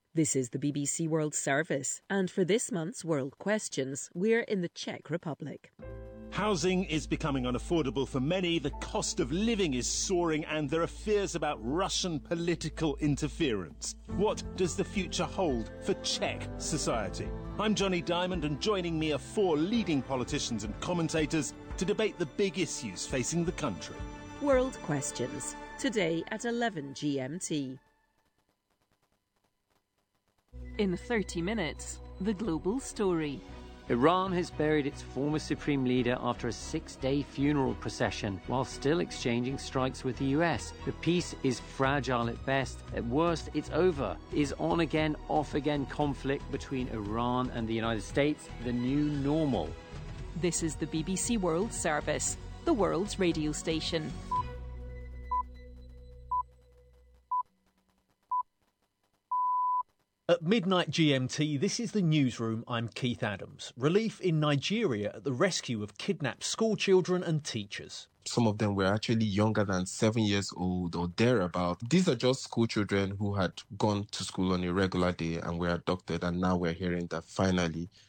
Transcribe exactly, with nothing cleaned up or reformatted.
This is the B B C World Service, and for this month's World Questions, we're in the Czech Republic. Housing is becoming unaffordable for many, the cost of living is soaring, and there are fears about Russian political interference. What does the future hold for Czech society? I'm Johnny Diamond, and joining me are four leading politicians and commentators to debate the big issues facing the country. World Questions, today at eleven G M T. In thirty minutes, the global story. Iran has buried its former supreme leader after a six-day funeral procession, while still exchanging strikes with the U S. The peace is fragile at best. At worst, it's over. Is on-again, off-again conflict between Iran and the United States the new normal? This is the B B C World Service, the world's radio station. At midnight G M T, this is the newsroom. I'm Keith Adams. Relief in Nigeria at the rescue of kidnapped school children and teachers. Some of them were actually younger than seven years old or thereabout. These are just school children who had gone to school on a regular day and were abducted, and now we're hearing that finally